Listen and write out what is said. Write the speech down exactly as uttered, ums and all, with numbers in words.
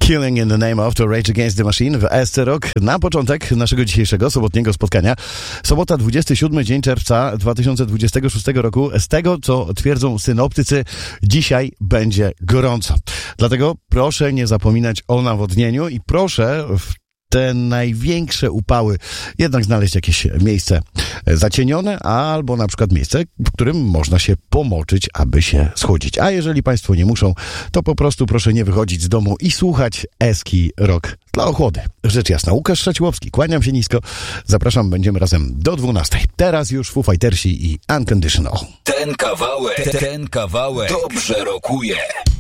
Killing in the Name of to Rage Against the Machine w S C Rock. Na początek naszego dzisiejszego sobotniego spotkania. Sobota, dwudziesty siódmy dzień czerwca dwa tysiące dwudziestego szóstego roku. Z tego, co twierdzą synoptycy, dzisiaj będzie gorąco. Dlatego proszę nie zapominać o nawodnieniu i proszę w te największe upały jednak znaleźć jakieś miejsce zacienione, albo na przykład miejsce, w którym można się pomoczyć, aby się schłodzić. A jeżeli Państwo nie muszą, to po prostu proszę nie wychodzić z domu i słuchać Eski Rock dla ochłody. Rzecz jasna, Łukasz Szaciłowski, kłaniam się nisko. Zapraszam, będziemy razem do dwunastej. Teraz już Foo Fightersi i Unconditional. Ten kawałek, ten kawałek dobrze rokuje.